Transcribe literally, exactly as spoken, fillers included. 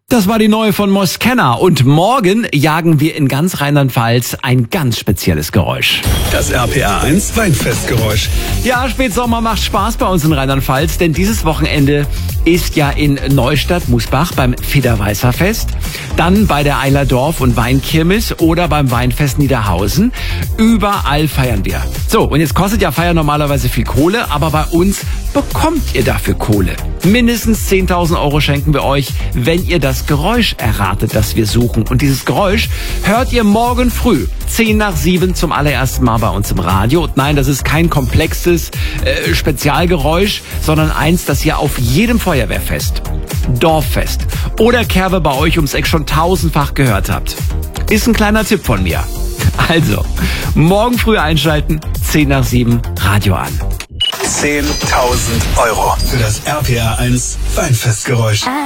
Das war die neue von Moskenna und morgen jagen wir in ganz Rheinland-Pfalz ein ganz spezielles Geräusch. Das R P R eins Weinfestgeräusch. Ja, Spätsommer macht Spaß bei uns in Rheinland-Pfalz, denn dieses Wochenende ist ja in Neustadt-Musbach beim Federweißer-Fest, dann bei der Eilerdorf- und Weinkirmes oder beim Weinfest Niederhausen. Überall feiern wir. So, und jetzt kostet ja Feiern normalerweise viel Kohle, aber bei uns bekommt ihr dafür Kohle. Mindestens zehntausend Euro schenken wir euch, wenn ihr das Geräusch erratet, das wir suchen. Und dieses Geräusch hört ihr morgen früh, zehn nach sieben, zum allerersten Mal bei uns im Radio. Und nein, das ist kein komplexes äh, Spezialgeräusch, sondern eins, das ihr auf jedem Feuerwehrfest, Dorffest oder Kerbe bei euch ums Eck schon tausendfach gehört habt. Ist ein kleiner Tipp von mir. Also, morgen früh einschalten, zehn nach sieben, Radio an. zehntausend Euro für das R P R eins Weinfestgeräusch.